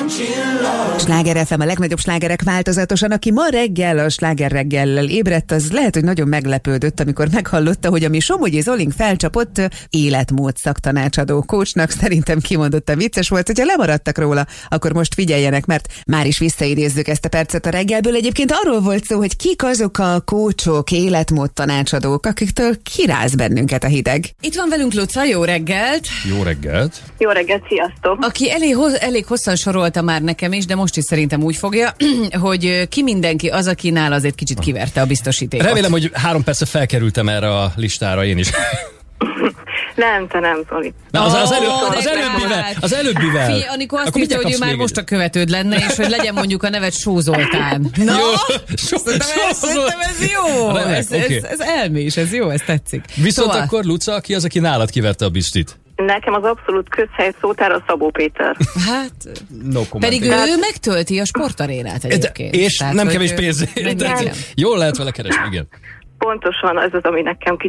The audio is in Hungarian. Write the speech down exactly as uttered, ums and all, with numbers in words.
Sláger ef em, a legnagyobb slágerek változatosan. Aki ma reggel a Sláger reggellel ébredt, az lehet, hogy nagyon meglepődött, amikor meghallotta, hogy ami Somogyi Zolink felcsapott, életmód szaktanácsadó coachnak. Szerintem kimondottan vicces volt, hogyha lemaradtak róla, akkor most figyeljenek, mert már is visszaidézzük ezt a percet a reggelből. Egyébként arról volt szó, hogy kik azok a coachok, életmód tanácsadók, akiktől kiráz bennünket a hideg. Itt van velünk Luca, jó reggelt! Jó reggelt! Jó reggelt, sziasztok! Aki elég, elég hosszan sorolta már nekem is, de most is szerintem úgy fogja, hogy ki mindenki az, akinál azért kicsit kiverte a biztosítékot. Remélem, hogy három percre felkerültem erre a listára én is. Nem, te nem, Zoli. Na, az, az, elő, Ó, az de előbbivel, az előbbivel. Figyelj, Anikó azt Akkor írta, hogy ő már most a követőd lenne, és hogy legyen mondjuk a nevet Só Zoltán. Na, jó, szerintem ez jó. Remek, ez, okay. ez, ez elmés, ez jó, ez tetszik. Viszont szóval... akkor Luca, ki az, aki nálad kiverte a biztit? Nekem az abszolút közhely szótára Szabó Péter. Hát, no pedig ő, ő megtölti a sportarénát egyébként. És tehát, nem kevés pénzért. Jól lehet vele keresni, igen. Pontosan ez az, ami nekem kicsit